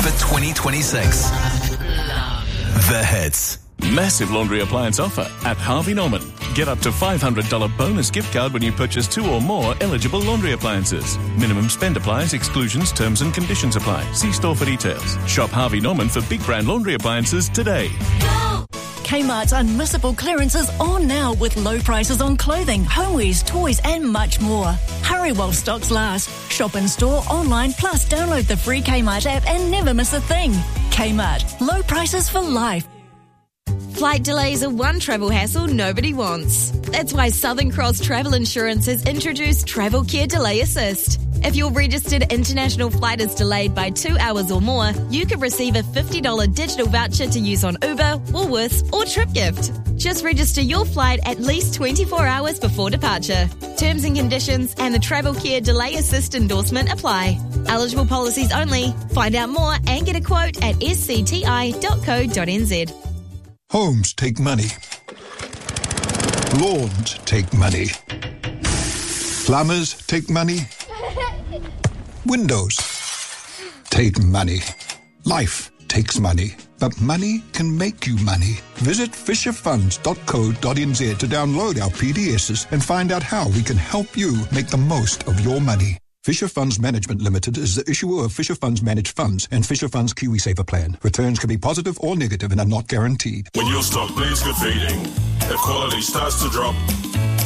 for 2026. The Hits. Massive laundry appliance offer at Harvey Norman. Get up to $500 bonus gift card when you purchase 2 or more eligible laundry appliances. Minimum spend applies, exclusions, terms and conditions apply. See store for details. Shop Harvey Norman for big brand laundry appliances today. Kmart's unmissable clearances on now with low prices on clothing, homewares, toys and much more. Hurry while stocks last. Shop in store, online, plus download the free Kmart app and never miss a thing. Kmart. Low prices for life. Flight delays are one travel hassle nobody wants. That's why Southern Cross Travel Insurance has introduced Travel Care Delay Assist. If your registered international flight is delayed by 2 hours or more, you could receive a $50 digital voucher to use on Uber, Woolworths or TripGift. Just register your flight at least 24 hours before departure. Terms and conditions and the Travel Care Delay Assist endorsement apply. Eligible policies only. Find out more and get a quote at scti.co.nz. Homes take money. Lawns take money. Plumbers take money. Windows take money. Life takes money. But money can make you money. Visit fisherfunds.co.nz to download our PDSs and find out how we can help you make the most of your money. Fisher Funds Management Limited is the issuer of Fisher Funds Managed Funds and Fisher Funds KiwiSaver Plan. Returns can be positive or negative and are not guaranteed. When your stock needs good feeding, if quality starts to drop,